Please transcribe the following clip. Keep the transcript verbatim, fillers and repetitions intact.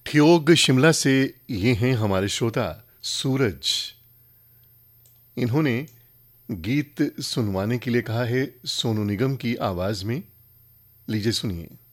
ठियोग शिमला से ये हैं हमारे श्रोता सूरज। इन्होंने गीत सुनवाने के लिए कहा है सोनू निगम की आवाज में। लीजिए सुनिए।